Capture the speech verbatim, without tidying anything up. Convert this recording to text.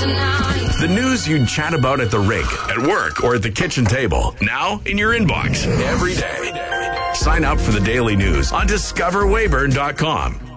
tonight. The news you'd chat about at the rink, at work, or at the kitchen table. Now in your inbox every day. Sign up for the daily news on discover weyburn dot com.